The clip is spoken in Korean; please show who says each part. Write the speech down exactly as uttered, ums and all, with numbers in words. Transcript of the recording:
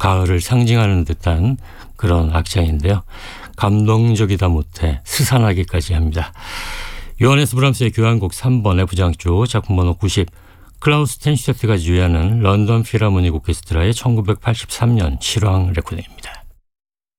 Speaker 1: 가을을 상징하는 듯한 그런 악장인데요. 감동적이다 못해 스산하기까지 합니다. 요하네스 브람스의 교향곡 삼 번 F장조 작품번호 구십, 클라우스 텐슈테트가 지휘하는 런던 필하모닉 오케스트라의 천구백팔십삼 년 실황 레코딩입니다.